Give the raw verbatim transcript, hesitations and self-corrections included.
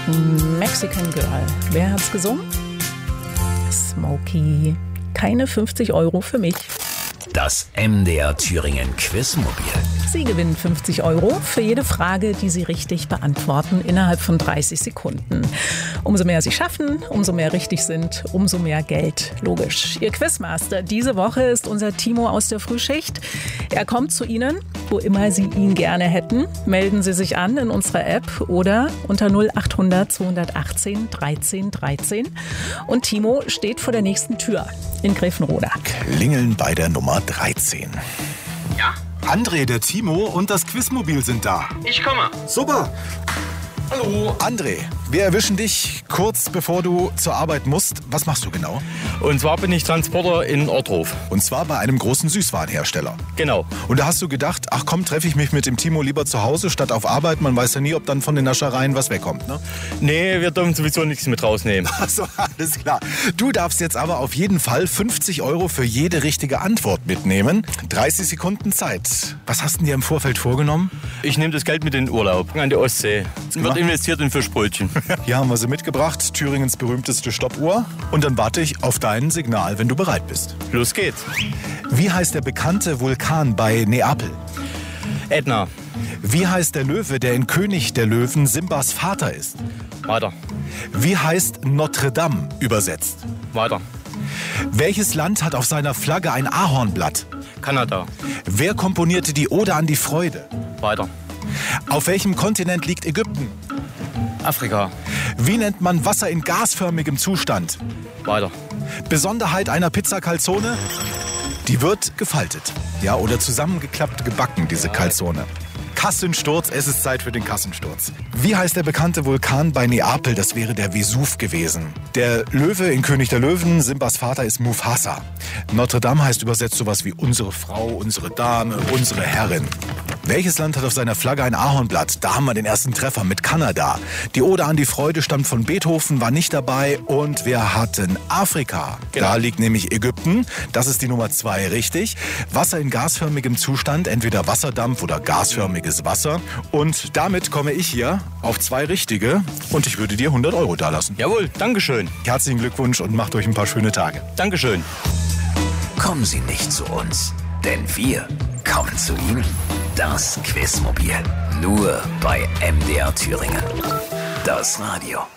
Mexican Girl. Wer hat's gesungen? Smokey. Keine fünfzig Euro für mich. Das M D R Thüringen Quizmobil. Sie gewinnen fünfzig Euro für jede Frage, die Sie richtig beantworten, innerhalb von dreißig Sekunden. Umso mehr Sie schaffen, umso mehr richtig sind, umso mehr Geld. Logisch. Ihr Quizmaster diese Woche ist unser Timo aus der Frühschicht. Er kommt zu Ihnen, wo immer Sie ihn gerne hätten. Melden Sie sich an in unserer App oder unter null acht hundert zweihundertachtzehn dreizehn dreizehn. Und Timo steht vor der nächsten Tür in Grevenroda. Klingeln bei der Nummer dreizehn. Ja. André, der Timo und das Quizmobil sind da. Ich komme. Super. Hallo. André, wir erwischen dich kurz bevor du zur Arbeit musst. Was machst du genau? Und zwar bin ich Transporter in Ortruf. Und zwar bei einem großen Süßwarenhersteller. Genau. Und da hast du gedacht, ach komm, treffe ich mich mit dem Timo lieber zu Hause statt auf Arbeit. Man weiß ja nie, ob dann von den Naschereien was wegkommt, ne? Nee, wir dürfen sowieso nichts mit rausnehmen. Achso, alles klar. Du darfst jetzt aber auf jeden Fall fünfzig Euro für jede richtige Antwort mitnehmen. dreißig Sekunden Zeit. Was hast du dir im Vorfeld vorgenommen? Ich nehme das Geld mit in den Urlaub an die Ostsee. Es wird investiert in Fischbrötchen. Hier haben wir sie mitgebracht, Thüringens berühmteste Stoppuhr. Und dann warte ich auf dein Signal, wenn du bereit bist. Los geht's. Wie heißt der bekannte Vulkan bei Neapel? Ätna. Wie heißt der Löwe, der in König der Löwen Simbas Vater ist? Weiter. Wie heißt Notre Dame übersetzt? Weiter. Welches Land hat auf seiner Flagge ein Ahornblatt? Kanada. Wer komponierte die Ode an die Freude? Weiter. Auf welchem Kontinent liegt Ägypten? Afrika. Wie nennt man Wasser in gasförmigem Zustand? Weiter. Besonderheit einer Pizza Calzone? Die wird gefaltet. Ja, oder zusammengeklappt gebacken, diese Calzone. Kassensturz, es ist Zeit für den Kassensturz. Wie heißt der bekannte Vulkan bei Neapel? Das wäre der Vesuv gewesen. Der Löwe in König der Löwen, Simbas Vater, ist Mufasa. Notre Dame heißt übersetzt sowas wie unsere Frau, unsere Dame, unsere Herrin. Welches Land hat auf seiner Flagge ein Ahornblatt? Da haben wir den ersten Treffer mit Kanada. Die Ode an die Freude stammt von Beethoven, war nicht dabei. Und wir hatten Afrika. Genau. Da liegt nämlich Ägypten. Das ist die Nummer zwei, richtig. Wasser in gasförmigem Zustand, entweder Wasserdampf oder gasförmiges Wasser. Und damit komme ich hier auf zwei richtige. Und ich würde dir hundert Euro dalassen. Jawohl, Dankeschön. Herzlichen Glückwunsch und macht euch ein paar schöne Tage. Dankeschön. Kommen Sie nicht zu uns, denn wir kommen zu Ihnen. Das Quizmobil. Nur bei M D R Thüringen. Das Radio.